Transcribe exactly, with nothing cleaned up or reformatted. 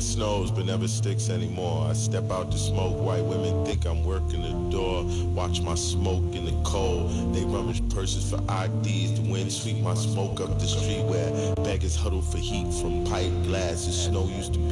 snows but never sticks anymore. I step out to smoke, white women think I'm working the door. Watch my smoke in the cold. They rummage purses for I Ds. The wind sweep my smoke up the street where beggars huddle for heat from pipe glasses. Snow used to be